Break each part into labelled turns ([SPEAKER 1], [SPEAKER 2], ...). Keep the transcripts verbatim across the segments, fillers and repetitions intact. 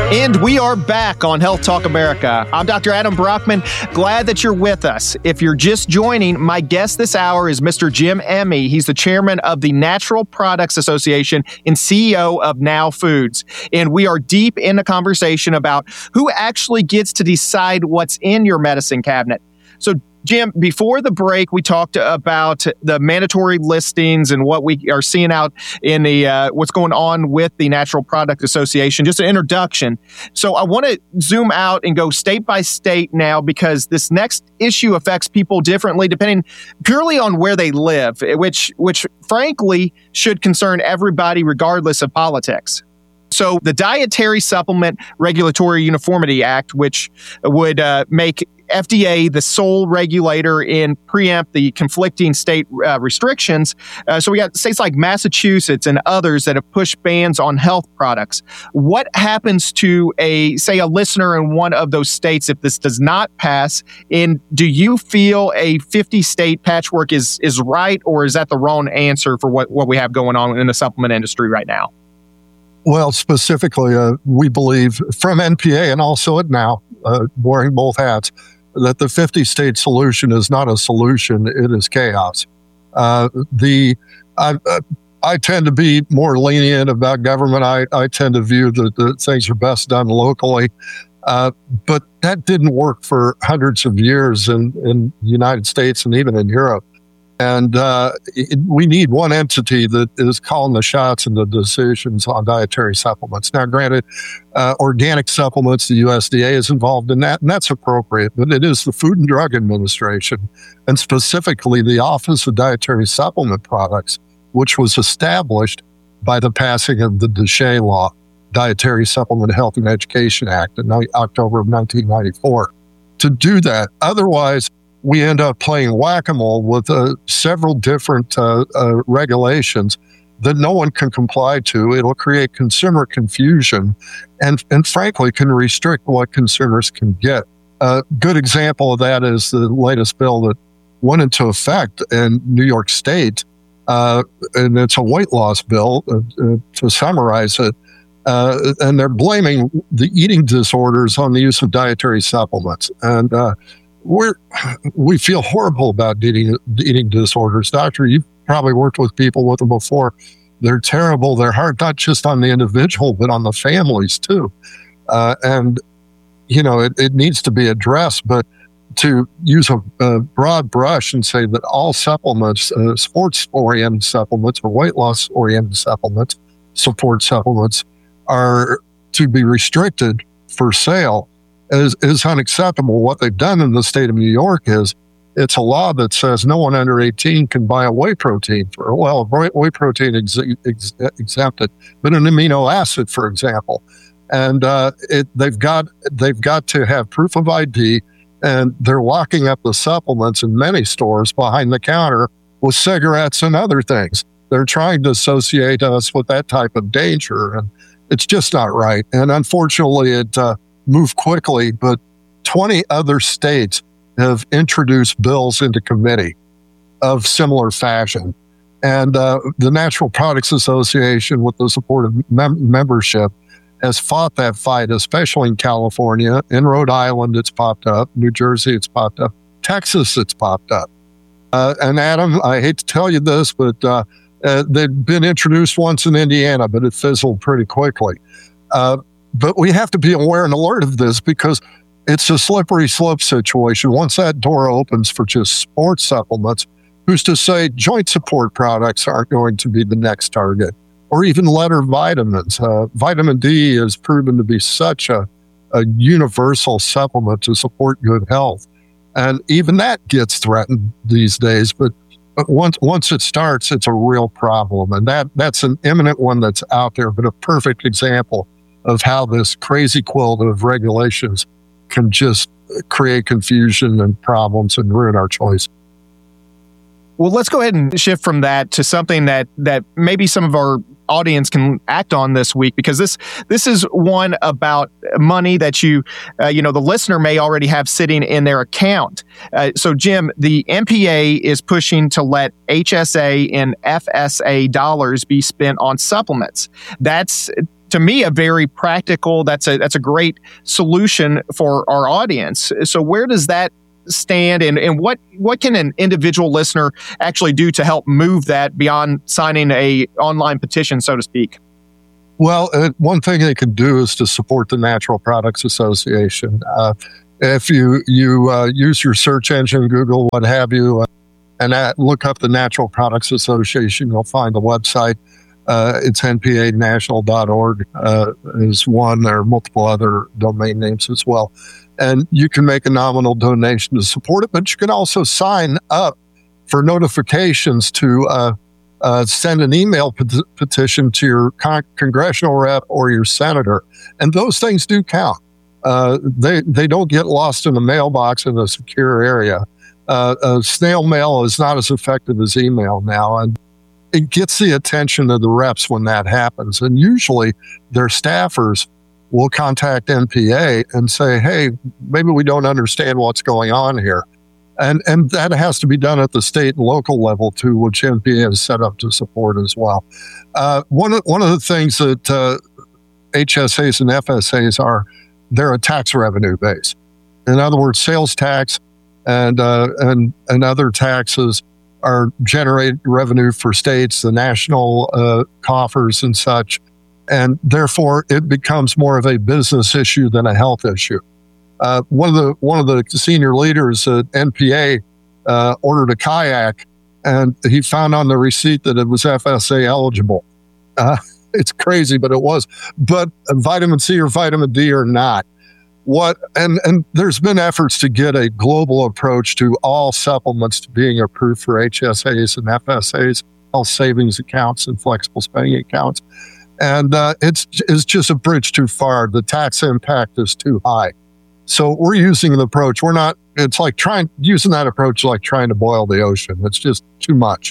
[SPEAKER 1] And we are back on Health Talk America. I'm Doctor Adam Brockman. Glad that you're with us. If you're just joining, my guest this hour is Mister Jim Emme. He's the chairman of the Natural Products Association and C E O of Now Foods. And we are deep in the conversation about who actually gets to decide what's in your medicine cabinet. So, Jim, before the break, we talked about the mandatory listings and what we are seeing out in the uh, what's going on with the Natural Product Association. Just an introduction. So I want to zoom out and go state by state now, because this next issue affects people differently depending purely on where they live, which which frankly should concern everybody regardless of politics. So the Dietary Supplement Regulatory Uniformity Act, which would uh, make F D A the sole regulator and preempt the conflicting state uh, restrictions. Uh, so we got states like Massachusetts and others that have pushed bans on health products. What happens to a, say, a listener in one of those states if this does not pass? And do you feel a fifty-state patchwork is is right, or is that the wrong answer for what, what we have going on in the supplement industry right now?
[SPEAKER 2] Well, specifically, uh, we believe from N P A and also at Now, uh, wearing both hats, that the fifty-state solution is not a solution, it is chaos. Uh, the I, uh, I tend to be more lenient about government. I, I tend to view that, that things are best done locally. Uh, but that didn't work for hundreds of years in, in the United States and even in Europe. And uh, it, we need one entity that is calling the shots and the decisions on dietary supplements. Now, granted, uh, organic supplements, the U S D A is involved in that, and that's appropriate, but it is the Food and Drug Administration, and specifically the Office of Dietary Supplement Products, which was established by the passing of the DSHEA Law, Dietary Supplement Health and Education Act, in October of nineteen ninety-four. To do that, otherwise, we end up playing whack-a-mole with uh, several different uh, uh, regulations that no one can comply to. It'll create consumer confusion and, and frankly, can restrict what consumers can get. A good example of that is the latest bill that went into effect in New York State, uh, and it's a weight loss bill, uh, uh, to summarize it, uh, and they're blaming the eating disorders on the use of dietary supplements. And uh, We're, we feel horrible about eating, eating disorders. Doctor, you've probably worked with people with them before. They're terrible. They're hard, not just on the individual, but on the families too. Uh, and, you know, it, it needs to be addressed, but to use a, a broad brush and say that all supplements, uh, sports-oriented supplements or weight loss-oriented supplements, support supplements, are to be restricted for sale Is, is unacceptable. What they've done in the state of New York is it's a law that says no one under eighteen can buy a whey protein for, well, whey protein ex, ex, exempted, but an amino acid, for example. And uh, it, they've got they've got to have proof of I D, and they're locking up the supplements in many stores behind the counter with cigarettes and other things. They're trying to associate us with that type of danger, and it's just not right. And unfortunately, it uh, move quickly, but twenty other states have introduced bills into committee of similar fashion. And uh, the Natural Products Association, with the support of mem- membership, has fought that fight, especially in California. In Rhode Island, it's popped up. New Jersey, it's popped up. Texas, it's popped up. Uh, and Adam, I hate to tell you this, but uh, uh, they've been introduced once in Indiana, but it fizzled pretty quickly. Uh, But we have to be aware and alert of this, because it's a slippery slope situation. Once that door opens for just sports supplements, who's to say joint support products aren't going to be the next target, or even letter vitamins? Uh, vitamin D is proven to be such a, a universal supplement to support good health. And even that gets threatened these days. But, but once once it starts, it's a real problem. And that that's an imminent one that's out there, but a perfect example of how this crazy quilt of regulations can just create confusion and problems and ruin our choice.
[SPEAKER 1] Well, let's go ahead and shift from that to something that that maybe some of our audience can act on this week, because this this is one about money that you, uh, you know, the listener may already have sitting in their account. Uh, so, Jim, the N P A is pushing to let H S A and F S A dollars be spent on supplements. That's to me, a very practical, that's a, that's a great solution for our audience. So where does that stand, and, and what, what can an individual listener actually do to help move that beyond signing a online petition, so to speak?
[SPEAKER 2] Well, uh, one thing they can do is to support the Natural Products Association. Uh, if you you uh, use your search engine, Google, what have you, uh, and at, look up the Natural Products Association, you'll find the website. Uh, it's N P A national dot org uh, is one. There are multiple other domain names as well. And you can make a nominal donation to support it, but you can also sign up for notifications to uh, uh, send an email pet- petition to your con- congressional rep or your senator. And those things do count. Uh, they, they don't get lost in the mailbox in a secure area. Uh, uh, snail mail is not as effective as email now. And it gets the attention of the reps when that happens. And usually their staffers will contact N P A and say, hey, maybe we don't understand what's going on here. And and that has to be done at the state and local level too, which N P A is set up to support as well. Uh, one, of, one of the things that uh, H S As and F S As are, they're a tax revenue base. In other words, sales tax and uh, and, and other taxes are generate revenue for states, the national uh, coffers and such. And therefore, it becomes more of a business issue than a health issue. Uh, one of the one of the senior leaders at N P A uh, ordered a kayak, and he found on the receipt that it was F S A eligible. Uh, it's crazy, but it was. But vitamin C or vitamin D or not. What and and there's been efforts to get a global approach to all supplements to being approved for H S As and F S As, health savings accounts and flexible spending accounts. And uh, it's, it's just a bridge too far. The tax impact is too high. So we're using an approach. We're not, it's like trying, using that approach like trying to boil the ocean. It's just too much.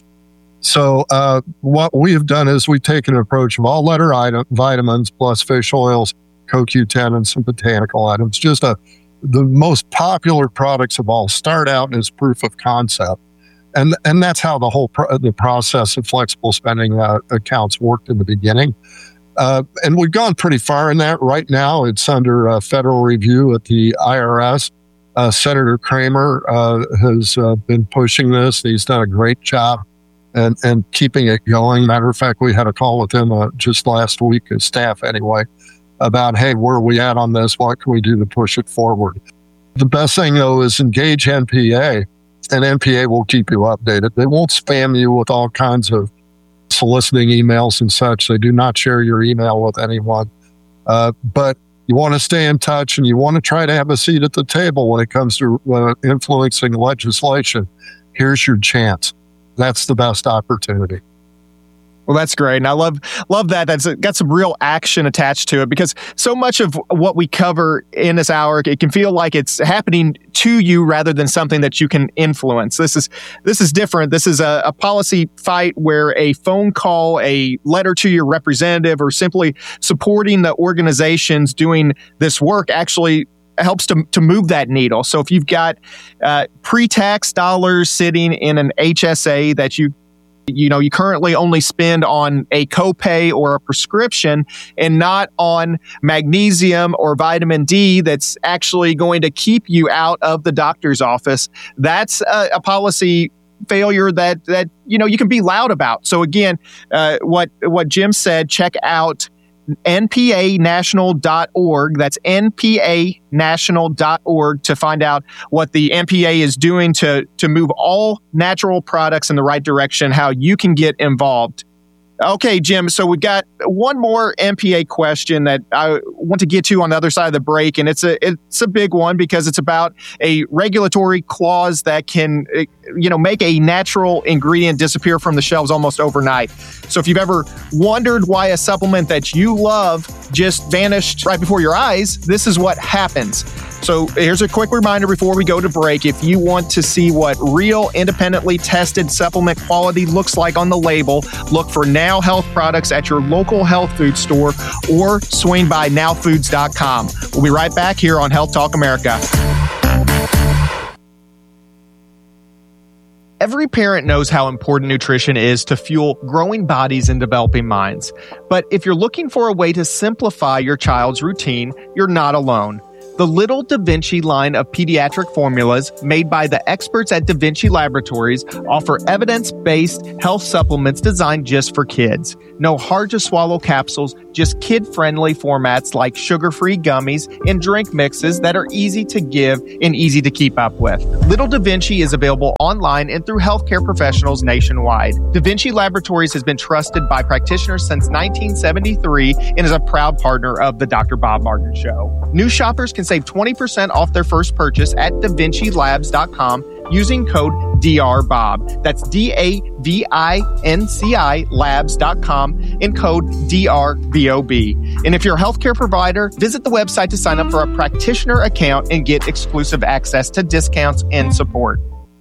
[SPEAKER 2] So uh, what we have done is we've taken an approach of all letter item, vitamins plus fish oils, C O Q ten, and some botanical items. Just a, the most popular products of all start out as proof of concept. And and that's how the whole pro- the process of flexible spending uh, accounts worked in the beginning. Uh, and we've gone pretty far in that. Right now, it's under uh, federal review at the I R S. Uh, Senator Kramer uh, has uh, been pushing this. He's done a great job and, and keeping it going. Matter of fact, we had a call with him uh, just last week, as staff anyway, about, hey, where are we at on this? What can we do to push it forward? The best thing, though, is engage N P A. And N P A will keep you updated. They won't spam you with all kinds of soliciting emails and such. They do not share your email with anyone. Uh, but you want to stay in touch and you want to try to have a seat at the table when it comes to uh, influencing legislation. Here's your chance. That's the best opportunity.
[SPEAKER 1] Well, that's great. And I love love that. That's got some real action attached to it, because so much of what we cover in this hour, it can feel like it's happening to you rather than something that you can influence. This is this is different. This is a, a policy fight where a phone call, a letter to your representative, or simply supporting the organizations doing this work actually helps to, to move that needle. So if you've got uh, pre-tax dollars sitting in an H S A that you You know, you currently only spend on a copay or a prescription and not on magnesium or vitamin D that's actually going to keep you out of the doctor's office. That's a, a policy failure that, that, you know, you can be loud about. So again, uh, what, what Jim said, check out N P A national dot org. That's N P A national dot org to find out what the N P A is doing to, to move all natural products in the right direction, how you can get involved. Okay, Jim, so we've got one more N P A question that I want to get to on the other side of the break, and it's a it's a big one because it's about a regulatory clause that can, you know, make a natural ingredient disappear from the shelves almost overnight. So if you've ever wondered why a supplement that you love just vanished right before your eyes, this is what happens. So here's a quick reminder before we go to break. If you want to see what real, independently tested supplement quality looks like on the label, look for Now Health products at your local health food store or swing by now foods dot com. We'll be right back here on Health Talk America. Every parent knows how important nutrition is to fuel growing bodies and developing minds. But if you're looking for a way to simplify your child's routine, you're not alone. The Little Da Vinci line of pediatric formulas made by the experts at Da Vinci Laboratories offer evidence-based health supplements designed just for kids. No hard-to-swallow capsules, just kid-friendly formats like sugar-free gummies and drink mixes that are easy to give and easy to keep up with. Little Da Vinci is available online and through healthcare professionals nationwide. Da Vinci Laboratories has been trusted by practitioners since nineteen seventy-three and is a proud partner of the Doctor Bob Martin Show. New shoppers can save twenty percent off their first purchase at da vinci labs dot com using code D R Bob. That's D A V I N C I labs dot com and code D R B O B. And if you're a healthcare provider, visit the website to sign up for a practitioner account and get exclusive access to discounts and support.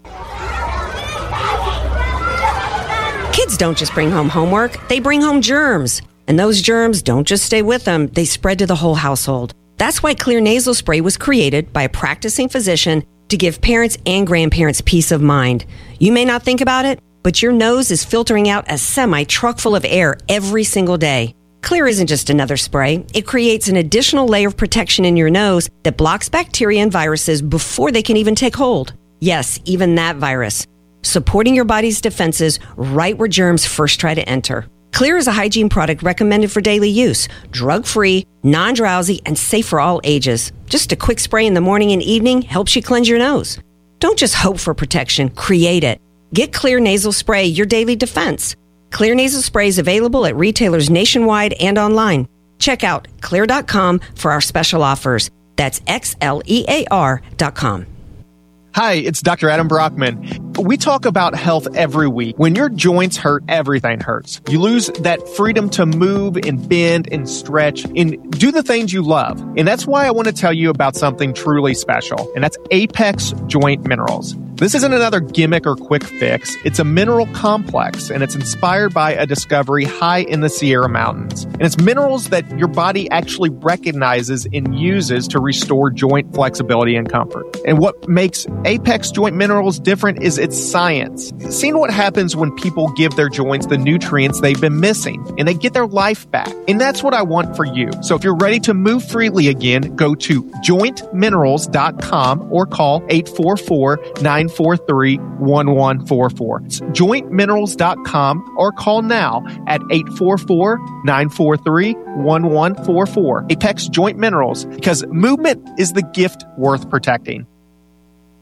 [SPEAKER 3] Kids don't just bring home homework, they bring home germs. And those germs don't just stay with them, they spread to the whole household. That's why Xlear nasal spray was created by a practicing physician to give parents and grandparents peace of mind. You may not think about it, but your nose is filtering out a semi-truck full of air every single day. Xlear isn't just another spray. It creates an additional layer of protection in your nose that blocks bacteria and viruses before they can even take hold. Yes, even that virus. Supporting your body's defenses right where germs first try to enter. Xlear is a hygiene product recommended for daily use, drug-free, non-drowsy, and safe for all ages. Just a quick spray in the morning and evening helps you cleanse your nose. Don't just hope for protection, create it. Get Xlear nasal spray, your daily defense. Xlear nasal spray is available at retailers nationwide and online. Check out xlear dot com for our special offers. That's X L E A R dot com.
[SPEAKER 1] Hi, it's Doctor Adam Brockman. We talk about health every week. When your joints hurt, everything hurts. You lose that freedom to move and bend and stretch and do the things you love. And that's why I want to tell you about something truly special, and that's Apex Joint Minerals. This isn't another gimmick or quick fix. It's a mineral complex, and it's inspired by a discovery high in the Sierra Mountains. And it's minerals that your body actually recognizes and uses to restore joint flexibility and comfort. And what makes Apex Joint Minerals different is its science. Seeing what happens when people give their joints the nutrients they've been missing, and they get their life back. And that's what I want for you. So if you're ready to move freely again, go to joint minerals dot com or call eight four four, nine four three, one one four four. It's joint minerals dot com or call now at eight four four, nine four three, one one four four. Apex Joint Minerals, because movement is the gift worth protecting.